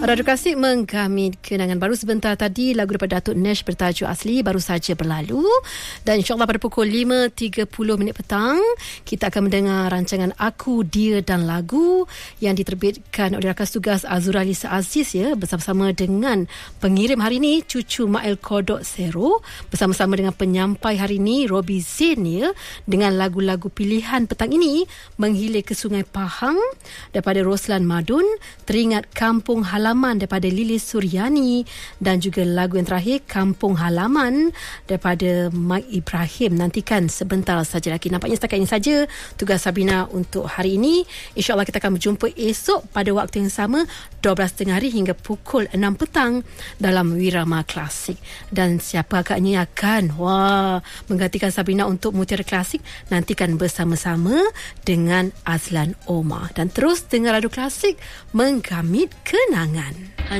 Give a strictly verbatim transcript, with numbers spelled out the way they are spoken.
Radio Klasik menggamit kenangan baru. Sebentar tadi lagu daripada Datuk Nash bertajuk Asli baru saja berlalu. Dan insyaAllah pada pukul lima tiga puluh minit petang kita akan mendengar rancangan Aku, Dia dan Lagu yang diterbitkan oleh rakan tugas Azuralisa Aziz ya, bersama-sama dengan pengirim hari ini Cucu Mael Kodok Sero, bersama-sama dengan penyampai hari ini Robi Zain ya, dengan lagu-lagu pilihan petang ini Menghilir ke Sungai Pahang daripada Roslan Madun, Teringat Kampung Halaman daripada Lilis Suryani, dan juga lagu yang terakhir Kampung Halaman daripada Mike Ibrahim. Nantikan sebentar saja lagi. Nampaknya setakat ini saja tugas Sabrina untuk hari ini. InsyaAllah kita akan berjumpa esok pada waktu yang sama dua belas tiga puluh hari hingga pukul enam petang dalam Wirama Klasik. Dan siapa agaknya akan wah menggantikan Sabrina untuk Mutiara Klasik, nantikan bersama-sama dengan Azlan Omar. Dan terus dengar Radio Klasik menggamit kenangan.